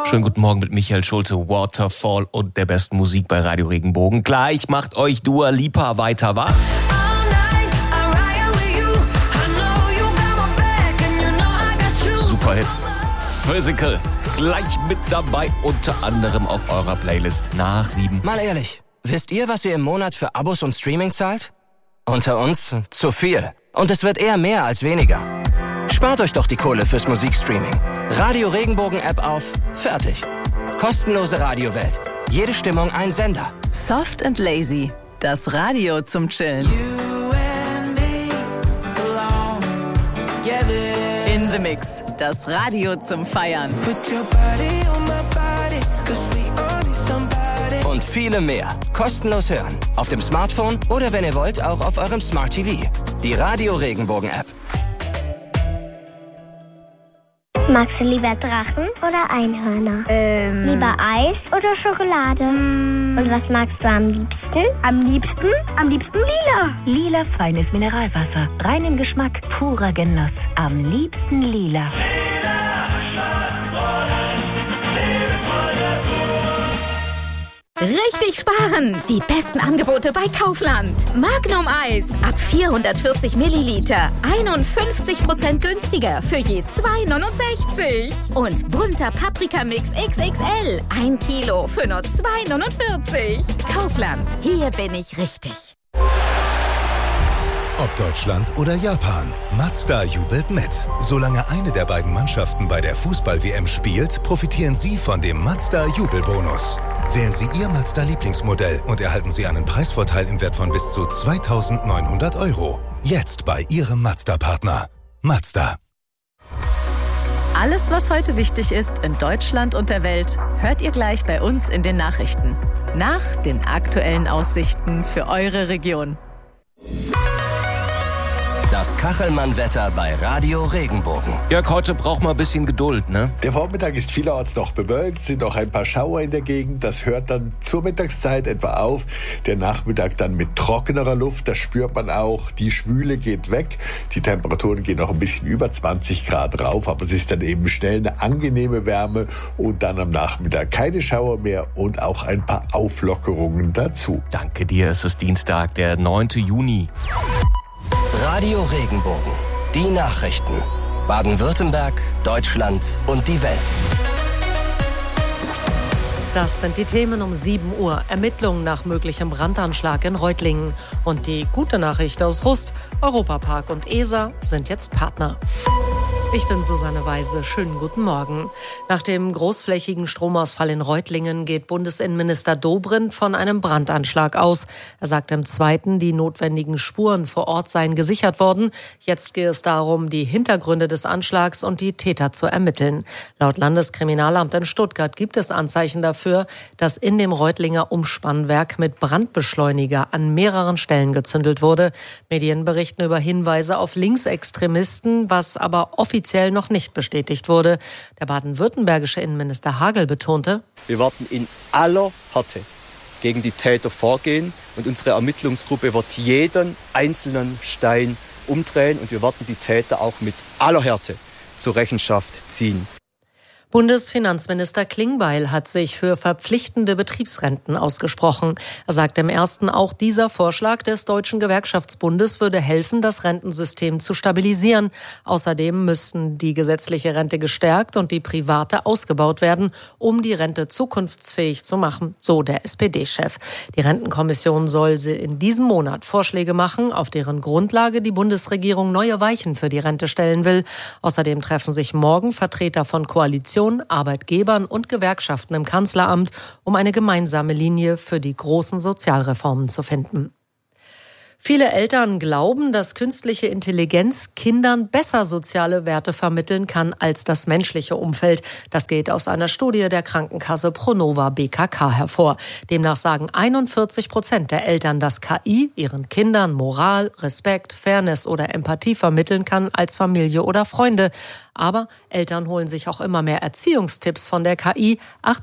Schönen guten Morgen mit Michael Schulte, Waterfall und der besten Musik bei Radio Regenbogen. Gleich macht euch Dua Lipa weiter wach. Superhit. Physical. Gleich mit dabei, unter anderem auf eurer Playlist nach 7. Mal ehrlich, wisst ihr, was ihr im Monat für Abos und Streaming zahlt? Unter uns zu viel. Und es wird eher mehr als weniger. Spart euch doch die Kohle fürs Musikstreaming. Radio Regenbogen App auf, fertig. Kostenlose Radiowelt. Jede Stimmung ein Sender. Soft and Lazy. Das Radio zum Chillen. In the Mix. Das Radio zum Feiern. Und viele mehr. Kostenlos hören. Auf dem Smartphone oder wenn ihr wollt, auch auf eurem Smart TV. Die Radio Regenbogen App. Magst du lieber Drachen oder Einhörner? Lieber Eis oder Schokolade? Und was magst du am liebsten? Am liebsten lila. Lila feines Mineralwasser. Reinen Geschmack, purer Genuss. Am liebsten lila. Richtig sparen! Die besten Angebote bei Kaufland. Magnum Eis ab 440 Milliliter. 51% günstiger für je 2,69. Und bunter Paprikamix XXL. 1 Kilo für nur 2,49. Kaufland. Hier bin ich richtig. Ob Deutschland oder Japan, Mazda jubelt mit. Solange eine der beiden Mannschaften bei der Fußball-WM spielt, profitieren Sie von dem Mazda-Jubelbonus. Wählen Sie Ihr Mazda-Lieblingsmodell und erhalten Sie einen Preisvorteil im Wert von bis zu 2.900 €. Jetzt bei Ihrem Mazda-Partner. Mazda. Alles, was heute wichtig ist in Deutschland und der Welt, hört ihr gleich bei uns in den Nachrichten. Nach den aktuellen Aussichten für eure Region. Das Kachelmann-Wetter bei Radio Regenbogen. Jörg, heute braucht man ein bisschen Geduld, ne? Der Vormittag ist vielerorts noch bewölkt, sind noch ein paar Schauer in der Gegend. Das hört dann zur Mittagszeit etwa auf. Der Nachmittag dann mit trockenerer Luft, das spürt man auch. Die Schwüle geht weg. Die Temperaturen gehen noch ein bisschen über 20 Grad rauf, aber es ist dann eben schnell eine angenehme Wärme und dann am Nachmittag keine Schauer mehr und auch ein paar Auflockerungen dazu. Danke dir, es ist Dienstag, der 9. Juni. Radio Regenbogen. Die Nachrichten. Baden-Württemberg, Deutschland und die Welt. Das sind die Themen um 7 Uhr. Ermittlungen nach möglichem Brandanschlag in Reutlingen. Und die gute Nachricht aus Rust. Europapark und ESA sind jetzt Partner. Ich bin Susanne Weise. Schönen guten Morgen. Nach dem großflächigen Stromausfall in Reutlingen geht Bundesinnenminister Dobrindt von einem Brandanschlag aus. Er sagt im Zweiten, die notwendigen Spuren vor Ort seien gesichert worden. Jetzt gehe es darum, die Hintergründe des Anschlags und die Täter zu ermitteln. Laut Landeskriminalamt in Stuttgart gibt es Anzeichen dafür, dass in dem Reutlinger Umspannwerk mit Brandbeschleuniger an mehreren Stellen gezündelt wurde. Medien berichten über Hinweise auf Linksextremisten, was aber offiziell noch nicht bestätigt wurde. Der baden-württembergische Innenminister Hagel betonte: Wir werden in aller Härte gegen die Täter vorgehen und unsere Ermittlungsgruppe wird jeden einzelnen Stein umdrehen und wir werden die Täter auch mit aller Härte zur Rechenschaft ziehen. Bundesfinanzminister Klingbeil hat sich für verpflichtende Betriebsrenten ausgesprochen. Er sagt im Ersten, auch dieser Vorschlag des Deutschen Gewerkschaftsbundes würde helfen, das Rentensystem zu stabilisieren. Außerdem müssten die gesetzliche Rente gestärkt und die private ausgebaut werden, um die Rente zukunftsfähig zu machen, so der SPD-Chef. Die Rentenkommission soll in diesem Monat Vorschläge machen, auf deren Grundlage die Bundesregierung neue Weichen für die Rente stellen will. Außerdem treffen sich morgen Vertreter von Koalitionen, Arbeitgebern und Gewerkschaften im Kanzleramt, um eine gemeinsame Linie für die großen Sozialreformen zu finden. Viele Eltern glauben, dass künstliche Intelligenz Kindern besser soziale Werte vermitteln kann als das menschliche Umfeld. Das geht aus einer Studie der Krankenkasse Pronova BKK hervor. Demnach sagen 41% der Eltern, dass KI ihren Kindern Moral, Respekt, Fairness oder Empathie vermitteln kann als Familie oder Freunde. Aber Eltern holen sich auch immer mehr Erziehungstipps von der KI.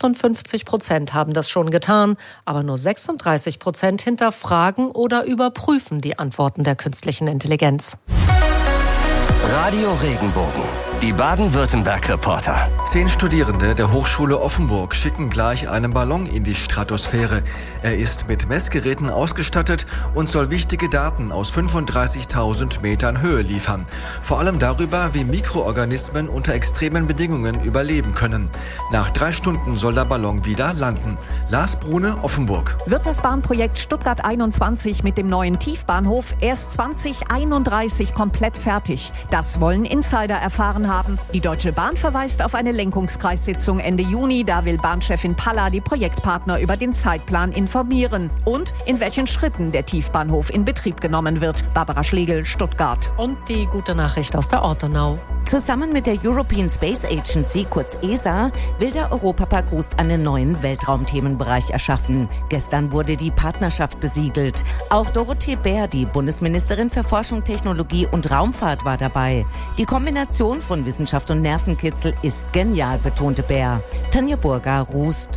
58% haben das schon getan, aber nur 36% hinterfragen oder überprüfen die Antworten der künstlichen Intelligenz. Radio Regenbogen. Die Baden-Württemberg-Reporter. 10 Studierende der Hochschule Offenburg schicken gleich einen Ballon in die Stratosphäre. Er ist mit Messgeräten ausgestattet und soll wichtige Daten aus 35.000 Metern Höhe liefern. Vor allem darüber, wie Mikroorganismen unter extremen Bedingungen überleben können. Nach 3 Stunden soll der Ballon wieder landen. Lars Brune, Offenburg. Wird das Bahnprojekt Stuttgart 21 mit dem neuen Tiefbahnhof erst 2031 komplett fertig? Das wollen Insider erfahren haben. Die Deutsche Bahn verweist auf eine Lenkungskreissitzung Ende Juni. Da will Bahnchefin Palla die Projektpartner über den Zeitplan informieren und in welchen Schritten der Tiefbahnhof in Betrieb genommen wird. Barbara Schlegel, Stuttgart. Und die gute Nachricht aus der Ortenau. Zusammen mit der European Space Agency, kurz ESA, will der Europapark Rust einen neuen Weltraumthemenbereich erschaffen. Gestern wurde die Partnerschaft besiegelt. Auch Dorothee Bär, die Bundesministerin für Forschung, Technologie und Raumfahrt, war dabei. Die Kombination von Wissenschaft und Nervenkitzel ist genial, betonte Bär. Tanja Burger, Rust.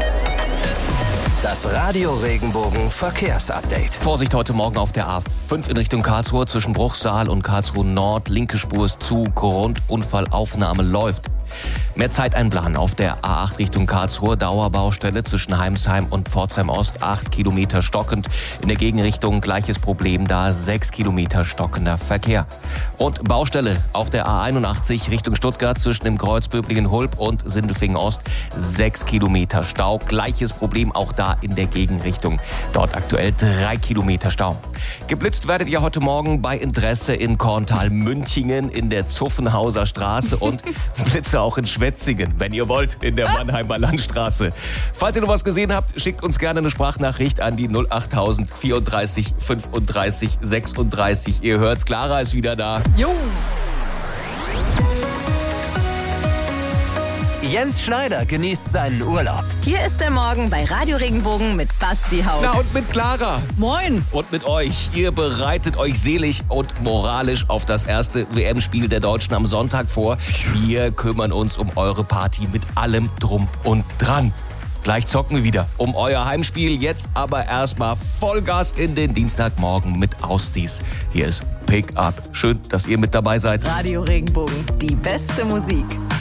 Das Radio Regenbogen Verkehrsupdate. Vorsicht heute Morgen auf der A5 in Richtung Karlsruhe zwischen Bruchsal und Karlsruhe Nord. Linke Spur ist zu, Grundunfallaufnahme läuft. Mehr Zeit einplanen auf der A8 Richtung Karlsruhe, Dauerbaustelle zwischen Heimsheim und Pforzheim Ost, 8 Kilometer stockend. In der Gegenrichtung gleiches Problem da, 6 Kilometer stockender Verkehr. Und Baustelle auf der A81 Richtung Stuttgart zwischen dem Kreuz Böblingen-Hulb und Sindelfingen Ost, 6 Kilometer Stau. Gleiches Problem auch da in der Gegenrichtung. Dort aktuell 3 Kilometer Stau. Geblitzt werdet ihr heute Morgen bei Interesse in Korntal-Münchingen in der Zuffenhauser Straße und Blitze auch in Schwetzingen, wenn ihr wollt, in der Mannheimer Landstraße. Falls ihr noch was gesehen habt, schickt uns gerne eine Sprachnachricht an die 08000 34 35 36. Ihr hört's, Clara ist wieder da. Jo! Jens Schneider genießt seinen Urlaub. Hier ist der Morgen bei Radio Regenbogen mit Basti Haug. Na und mit Clara. Moin. Und mit euch. Ihr bereitet euch seelisch und moralisch auf das erste WM-Spiel der Deutschen am Sonntag vor. Wir kümmern uns um eure Party mit allem drum und dran. Gleich zocken wir wieder um euer Heimspiel. Jetzt aber erstmal Vollgas in den Dienstagmorgen mit Austis. Hier ist Pick Up. Schön, dass ihr mit dabei seid. Radio Regenbogen, die beste Musik.